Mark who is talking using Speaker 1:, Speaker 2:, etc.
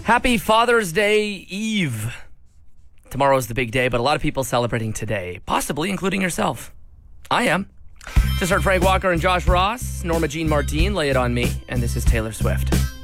Speaker 1: Happy Father's Day Eve. Tomorrow's the big day, but a lot of people celebrating today, possibly including yourself. I am. Just heard Frank Walker and Josh Ross, Norma Jean Martin, Lay It On Me, and this is Taylor Swift.